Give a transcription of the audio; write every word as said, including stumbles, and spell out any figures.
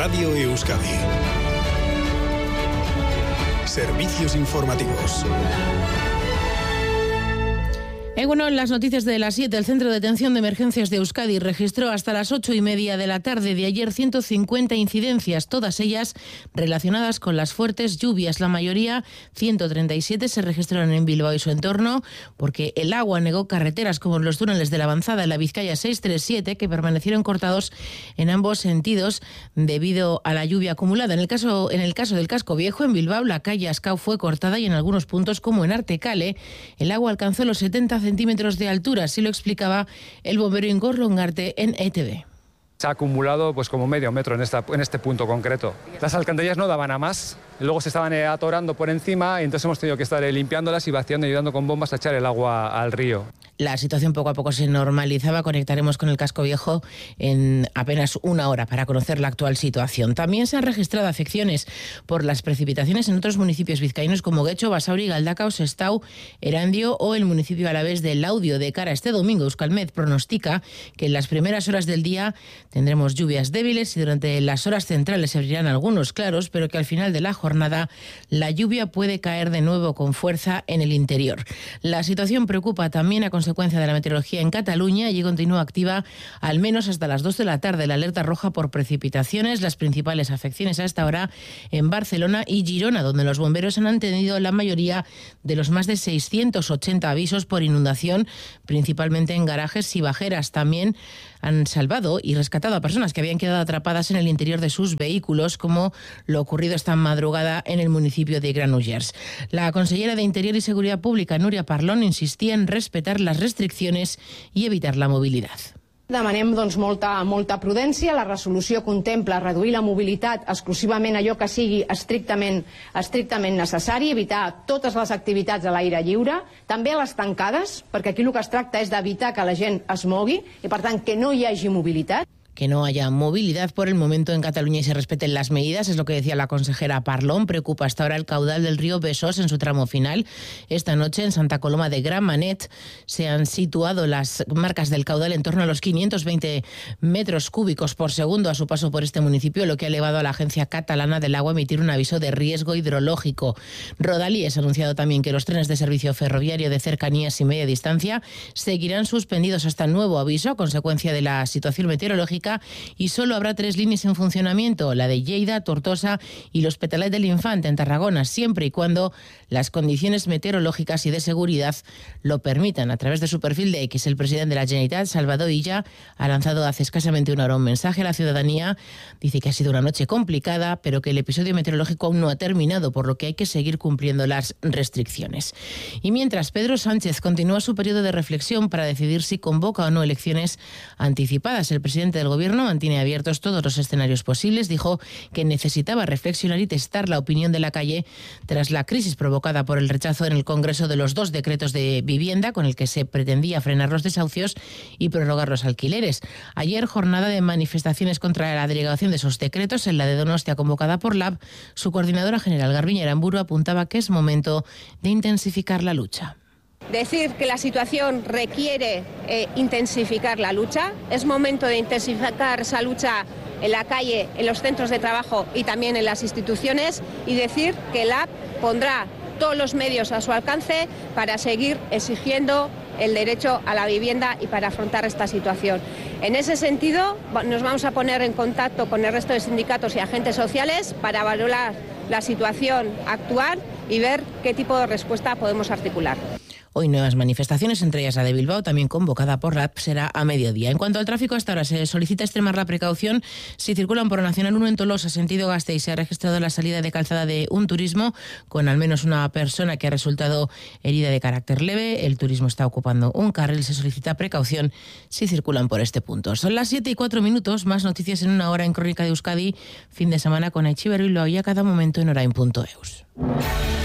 Radio Euskadi. Servicios informativos. Eh, bueno, en las noticias de las siete, el Centro de Atención de Emergencias de Euskadi registró hasta las ocho y media de la tarde de ayer ciento cincuenta incidencias, todas ellas relacionadas con las fuertes lluvias. La mayoría, ciento treinta y siete, se registraron en Bilbao y su entorno, porque el agua anegó carreteras como los túneles de la Avanzada en la Vizcaya seiscientos treinta y siete, que permanecieron cortados en ambos sentidos debido a la lluvia acumulada. En el caso, en el caso del Casco Viejo, en Bilbao, la calle Ascao fue cortada y en algunos puntos, como en Artecale, el agua alcanzó los setenta centímetros de altura, así lo explicaba el bombero Igor Longarte en E T V. Se ha acumulado pues como medio metro en, esta, en este punto concreto. Las alcantarillas no daban a más, luego se estaban atorando por encima y entonces hemos tenido que estar limpiándolas y vaciando y ayudando con bombas a echar el agua al río. La situación poco a poco se normalizaba. Conectaremos con el Casco Viejo en apenas una hora para conocer la actual situación. También se han registrado afecciones por las precipitaciones en otros municipios vizcaínos como Guecho, Basauri, Galdakao, Sestao, Erandio o el municipio alavés de Laudio. De cara a este domingo, Euskalmet pronostica que en las primeras horas del día tendremos lluvias débiles y durante las horas centrales se abrirán algunos claros, pero que al final de la jornada la lluvia puede caer de nuevo con fuerza en el interior. La situación preocupa también a consecuencia de la meteorología en Cataluña. Allí continúa activa al menos hasta las dos de la tarde la alerta roja por precipitaciones. Las principales afecciones a esta hora en Barcelona y Girona, donde los bomberos han atendido la mayoría de los más de seiscientos ochenta avisos por inundación, principalmente en garajes y bajeras. También han salvado y rescatado a personas que habían quedado atrapadas en el interior de sus vehículos, como lo ocurrido esta madrugada en el municipio de Granollers. La consellera de Interior y Seguridad Pública, Núria Parlon, insistía en respetar las restricciones y evitar la movilidad. Demanem doncs, molta, molta prudència. La resolució contempla reduir la mobilitat exclusivament allò que sigui estrictament, estrictament necessari, evitar totes les activitats a l'aire lliure, també les tancades, perquè aquí el que es tracta és d'evitar que la gent es mogui i, per tant, que no hi hagi mobilitat. Que no haya movilidad por el momento en Cataluña y se respeten las medidas, es lo que decía la consejera Parlon. Preocupa hasta ahora el caudal del río Besós en su tramo final. Esta noche en Santa Coloma de Gramenet se han situado las marcas del caudal en torno a los quinientos veinte metros cúbicos por segundo a su paso por este municipio, lo que ha elevado a la Agencia Catalana del Agua a emitir un aviso de riesgo hidrológico. Rodalies ha anunciado también que los trenes de servicio ferroviario de cercanías y media distancia seguirán suspendidos hasta nuevo aviso a consecuencia de la situación meteorológica, y solo habrá tres líneas en funcionamiento, la de Lleida, Tortosa y los Hospitalet del Infant en Tarragona, siempre y cuando las condiciones meteorológicas y de seguridad lo permitan. A través de su perfil de X, el presidente de la Generalitat, Salvador Illa, ha lanzado hace escasamente una hora un mensaje a la ciudadanía. Dice que ha sido una noche complicada, pero que el episodio meteorológico aún no ha terminado, por lo que hay que seguir cumpliendo las restricciones. Y mientras, Pedro Sánchez continúa su periodo de reflexión para decidir si convoca o no elecciones anticipadas. El presidente del Gobierno mantiene abiertos todos los escenarios posibles. Dijo que necesitaba reflexionar y testar la opinión de la calle tras la crisis provocada por el rechazo en el Congreso de los dos decretos de vivienda con el que se pretendía frenar los desahucios y prorrogar los alquileres. Ayer, jornada de manifestaciones contra la derogación de esos decretos en la de Donostia convocada por Lab. Su coordinadora general, Garbiñe Aramburu, apuntaba que es momento de intensificar la lucha. Decir que la situación requiere eh, intensificar la lucha. Es momento de intensificar esa lucha en la calle, en los centros de trabajo y también en las instituciones, y decir que el A P pondrá todos los medios a su alcance para seguir exigiendo el derecho a la vivienda y para afrontar esta situación. En ese sentido, nos vamos a poner en contacto con el resto de sindicatos y agentes sociales para valorar la situación actual y ver qué tipo de respuesta podemos articular. Hoy nuevas manifestaciones, entre ellas la de Bilbao, también convocada por R A P, será a mediodía. En cuanto al tráfico, hasta ahora se solicita extremar la precaución si circulan por Nacional uno en Tolosa, sentido Gasteiz. Se ha registrado la salida de calzada de un turismo con al menos una persona que ha resultado herida de carácter leve. El turismo está ocupando un carril. Se solicita precaución si circulan por este punto. Son las siete y cuatro minutos. Más noticias en una hora en Crónica de Euskadi. Fin de semana con Aichiber y lo había cada momento en orain punto eus.